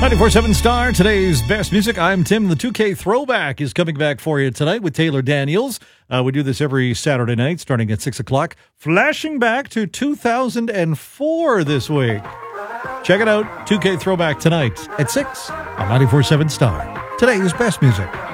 94.7 Star, today's best music. I'm Tim. The 2K Throwback is coming back for you tonight with Taylor Daniels. We do this every Saturday night starting at 6 o'clock. Flashing back to 2004 this week. Check it out, 2K Throwback tonight at 6 on 94.7 Star. Today's best music.